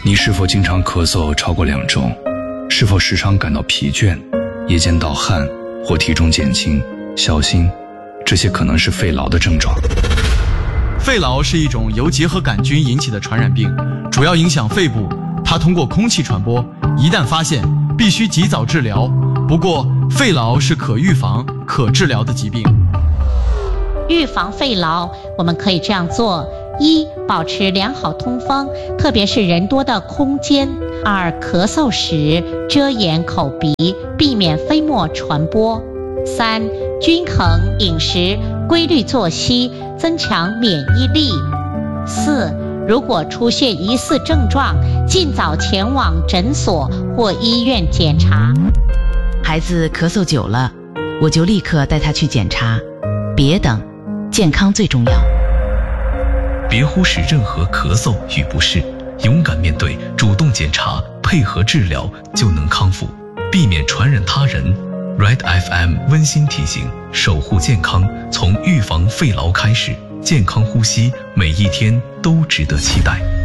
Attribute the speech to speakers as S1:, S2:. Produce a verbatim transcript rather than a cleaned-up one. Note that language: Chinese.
S1: 你是否经常咳嗽超过两周？是否时常感到疲倦、夜间盗汗或体重减轻？小心，这些可能是肺痨的症状。
S2: 肺痨是一种由结核杆菌引起的传染病，主要影响肺部，它通过空气传播，一旦发现，必须及早治疗。不过，肺痨是可预防、可治疗的疾病。
S3: 预防肺痨，我们可以这样做：一、保持良好通风，特别是人多的空间；二、咳嗽时遮掩口鼻，避免飞沫传播；三、均衡饮食，规律作息，增强免疫力；四、如果出现疑似症状，尽早前往诊所或医院检查。
S4: 孩子咳嗽久了，我就立刻带他去检查，别等，健康最重要。
S5: 别忽视任何咳嗽与不适，勇敢面对，主动检查，配合治疗，就能康复，避免传染他人。Red F M 温馨提醒：守护健康，从预防肺痨开始，健康呼吸，每一天都值得期待。